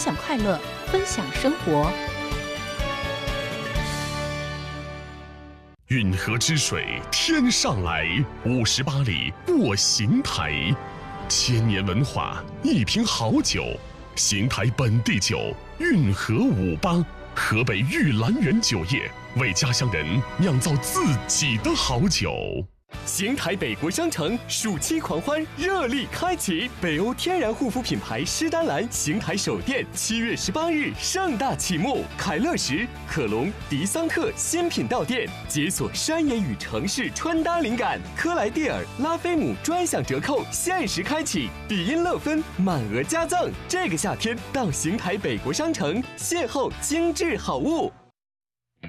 享快乐，分享生活。 运河之水天上来，58里过邢台，千年文化，一瓶好酒，邢台本地酒，运河58，河北玉兰园酒业为家乡人酿造自己的好酒。 邢台北国商城暑期狂欢热力开启，北欧天然护肤品牌诗丹兰邢台首店7月18日盛大启幕，凯乐石、可隆、迪桑特新品到店，解锁山野与城市穿搭灵感。科莱蒂尔、拉菲姆专享折扣限时开启，比音乐芬满额加赠。这个夏天到邢台北国商城邂逅精致好物。